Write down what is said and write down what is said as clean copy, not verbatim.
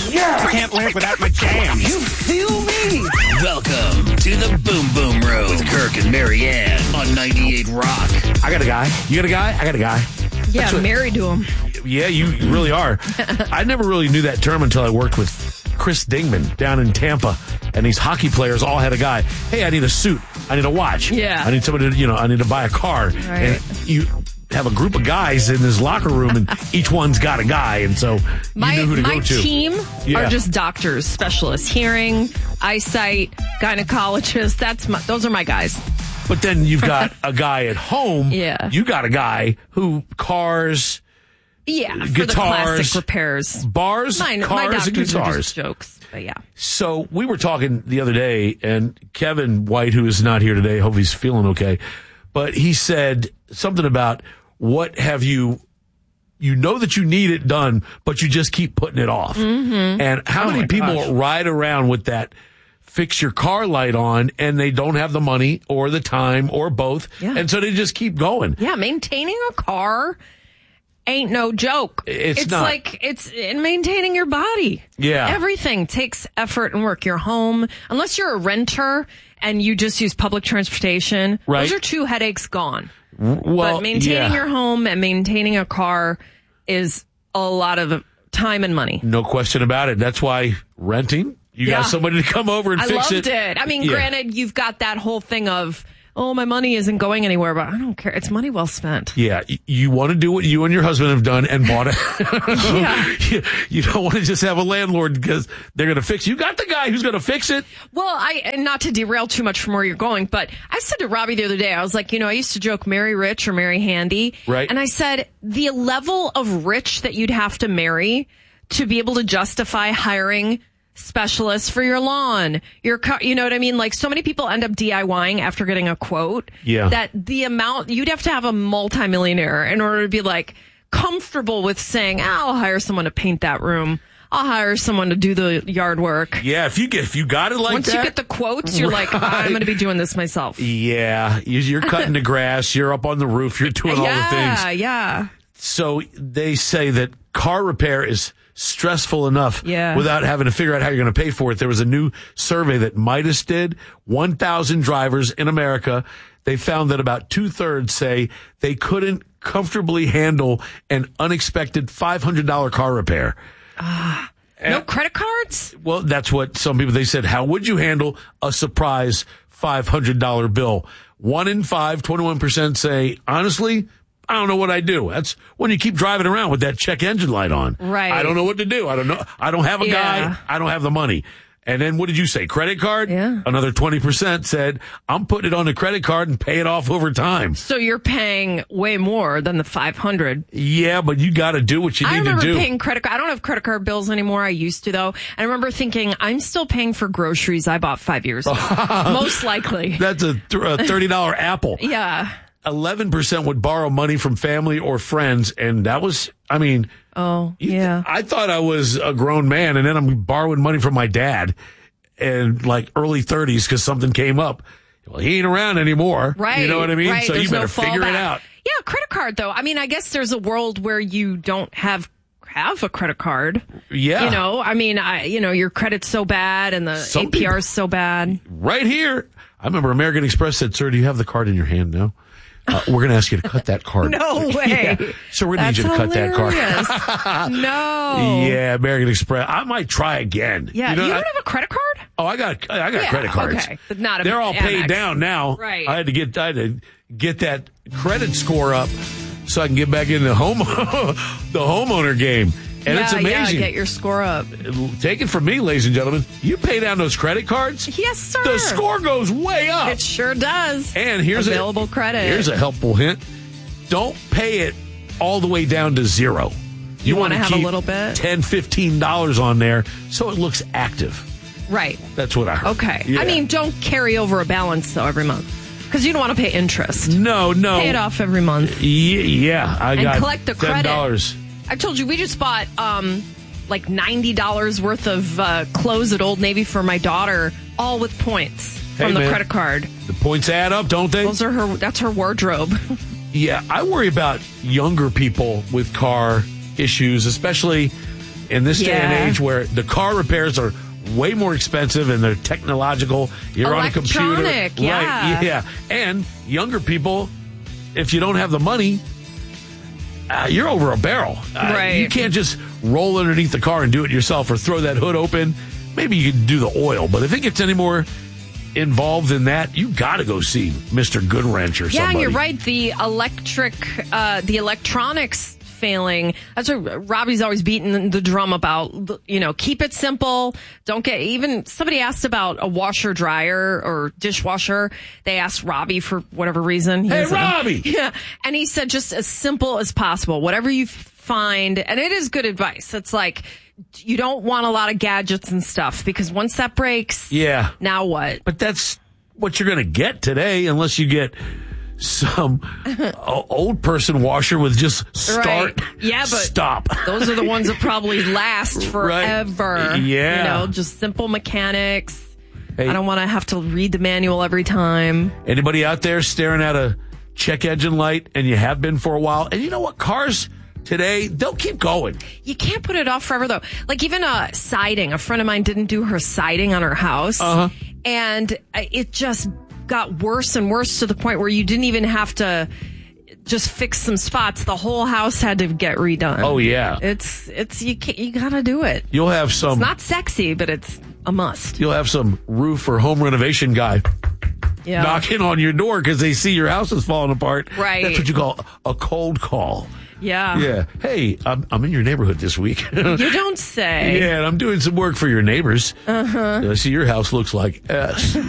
I can't live without my jam. You feel me? Welcome to the Boom Boom Room with Kirk and Marianne on 98 Rock. I got a guy. You got a guy? I got a guy. Yeah, married to him. Yeah, you really are. I never really knew that term until I worked with Chris Dingman down in Tampa, and these hockey players all had a guy. Hey, I need a suit. I need a watch. Yeah. I need somebody to, I need to buy a car. Right. And you have a group of guys in this locker room, and each one's got a guy, and so you knew who to go to. My team are just doctors, specialists, hearing, eyesight, gynecologists. Those are my guys. But then you've got a guy at home. Yeah. You got a guy who cars. Yeah, for guitars, the classic repairs. Bars, my cars, and doctors are guitars. just jokes, but yeah. So we were talking the other day, and Kevin White, who is not here today, hope he's feeling okay, but he said something about what have you know that you need it done, but you just keep putting it off. Mm-hmm. And how many people ride around with that fix your car light on, and they don't have the money or the time or both, and so they just keep going. Yeah, maintaining a car ain't no joke. It's not. Like it's in maintaining your body. Yeah. Everything takes effort and work. Your home, unless you're a renter and you just use public transportation, right. Those are two headaches gone. Well, but maintaining your home and maintaining a car is a lot of time and money. No question about it. That's why renting, you got somebody to come over and fix it. I loved it. I mean, granted, you've got that whole thing of, oh, my money isn't going anywhere, but I don't care. It's money well spent. Yeah. You want to do what you and your husband have done and bought it. You don't want to just have a landlord because they're going to fix it. You got the guy who's going to fix it. Well, and not to derail too much from where you're going, but I said to Robbie the other day, I was like, I used to joke marry rich or marry handy. Right. And I said, the level of rich that you'd have to marry to be able to justify hiring specialists for your lawn, your car, you know what I mean? Like, so many people end up DIYing after getting a quote. Yeah. That the amount, you'd have to have a multimillionaire in order to be like comfortable with saying, I'll hire someone to paint that room. I'll hire someone to do the yard work. Yeah. If you got it like Once that. you get the quotes, you're like, I'm going to be doing this myself. Yeah. You're cutting the grass. You're up on the roof. You're doing all the things. Yeah. So they say that car repair is stressful enough without having to figure out how you're going to pay for it. There was a new survey that Midas did, 1,000 drivers in America. They found that about 2/3 say they couldn't comfortably handle an unexpected $500 car repair. No credit cards? Well, that's what some people, they said, how would you handle a surprise $500 bill? 1 in 5, 21% say, honestly, I don't know what I do. That's when you keep driving around with that check engine light on. Right. I don't know what to do. I don't know. I don't have a guy. I don't have the money. And then what did you say? Credit card? Yeah. Another 20% said, I'm putting it on a credit card and pay it off over time. So you're paying way more than the $500. Yeah, but you got to do what you need to do. I remember paying credit card. I don't have credit card bills anymore. I used to, though. I remember thinking, I'm still paying for groceries I bought 5 years ago. Most likely. That's a $30 apple. Yeah. 11% would borrow money from family or friends, and that was, I mean... Oh, yeah. I thought I was a grown man, and then I'm borrowing money from my dad in like early 30s because something came up. Well, he ain't around anymore. Right. You know what I mean? Right. So There's you better no figure it fallback. out. Yeah, credit card, though. I mean, I guess there's a world where you don't have a credit card. Yeah. I mean, your credit's so bad and the APR is so bad. Right here. I remember American Express said, sir, do you have the card in your hand now? We're going to ask you to cut that card. No way. Yeah. So we're going to need you to cut that card. No. Yeah, American Express. I might try again. Yeah. You don't have a credit card? Oh, I got credit cards. Okay. But not They're all paid Amex. down now. Right. I had to get that credit score up so I can get back in the homeowner game. And it's amazing. Yeah, get your score up. Take it from me, ladies and gentlemen. You pay down those credit cards. Yes, sir. The score goes way up. It sure does. And here's available credit. Here's a helpful hint. Don't pay it all the way down to zero. You want to keep have a little bit? $10, $15 on there so it looks active. Right. That's what I heard. Okay. Yeah. I mean, don't carry over a balance, though, every month. Because you don't want to pay interest. No. Pay it off every month. Yeah. I got collect the credit. $10. I told you, we just bought like $90 worth of clothes at Old Navy for my daughter, all with points from the credit card. The points add up, don't they? That's her wardrobe. Yeah, I worry about younger people with car issues, especially in this day and Yeah. age where the car repairs are way more expensive and they're technological. You're on a computer. Electronic, yeah. Right, yeah. And younger people, if you don't have the money, you're over a barrel. Right. You can't just roll underneath the car and do it yourself or throw that hood open. Maybe you can do the oil, but if it gets any more involved in that, you got to go see Mr. Goodwrench or Yeah, somebody. and you're right. The electronics failing. That's what Robbie's always beating the drum about. You know, keep it simple. Don't get, even somebody asked about a washer dryer or dishwasher. They asked Robbie for whatever reason. Hey, said, Robbie! Yeah. And he said just as simple as possible. Whatever you find. And it is good advice. It's like, you don't want a lot of gadgets and stuff because once that breaks, Yeah. now what? But that's what you're going to get today unless you get some old person washer with just start, Right. Yeah, but stop. Those are the ones that probably last forever. Right. Yeah. You know, just simple mechanics. Hey. I don't want to have to read the manual every time. Anybody out there staring at a check engine light, and you have been for a while? And you know what? Cars today, they'll keep going. You can't put it off forever, though. Like even siding. A friend of mine didn't do her siding on her house. Uh-huh. And it just got worse and worse to the point where you didn't even have to just fix some spots. The whole house had to get redone. Oh, yeah. It's you gotta do it. You'll have some. It's not sexy, but it's a must. You'll have some roof or home renovation guy Yeah. knocking on your door because they see your house is falling apart. Right. That's what you call a cold call. Yeah. Yeah. Hey, I'm in your neighborhood this week. You don't say. Yeah, and I'm doing some work for your neighbors. Uh-huh. See, your house looks like S.